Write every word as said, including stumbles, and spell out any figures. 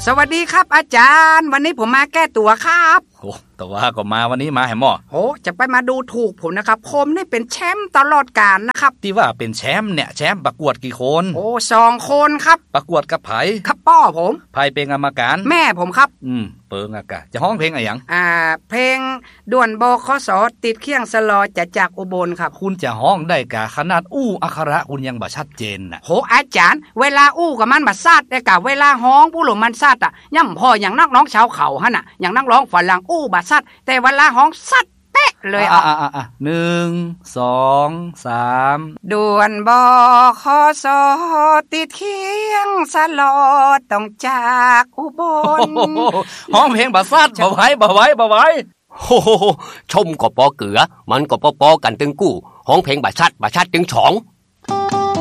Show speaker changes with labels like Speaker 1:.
Speaker 1: สวัสดีครับอาจารย์วันนี้ผมมาแก้ตัวครับ
Speaker 2: โอ้แต่ว่าก็มาวันนี้มาแหมอ
Speaker 1: โอ้จะไปมาดูถูกผมนะครับผมนี่เป็นแชมป์ตลอดกาลนะครับ
Speaker 2: ที่ว่าเป็นแชมป์เนี่ยแชมป์ประกวดกี่คน
Speaker 1: โอ้สองคนครับ
Speaker 2: ประกวดกับไผ
Speaker 1: ครับป้อผม
Speaker 2: ไผเป็นกรรมการ
Speaker 1: แม่ผมครับ
Speaker 2: อืมเปิงอะกะจะร้องเพลงอะไรหยัง
Speaker 1: อ่าเพลงด่วนบขสติดเคียงสลอจะจากอุบลครับ
Speaker 2: คุณจะร้องได้กะขนาดอู้อักขระคุณยังบ่ชัดเจนน่ะ
Speaker 1: โหอาจารย์เวลาอู้กับมันบ่ซัดแต่กะเวลาฮ้องผู้หลงมันซัดอ่ะย่ำพออย่างนักร้องชาวเขาหั่นน่ะอย่างนักร้องฝรั่งอู้บ่ซัดแต่เวลาฮ้องซัดเป๊ะเลย
Speaker 2: อ่ะๆๆหนึ่ง สอง สาม
Speaker 1: ด่วนบขสติดเคียงสลอต้องจากอุบล
Speaker 2: ฮ้องเพลงบ่ซัดบ่ไหวบ่ไหวบ่ไหว
Speaker 3: โอ้โหชมก็ปอเกือมันก็ปอปอกันตึงกู้ฮ้องเพลงบ่ชัดบ่ชัดตึงฉอง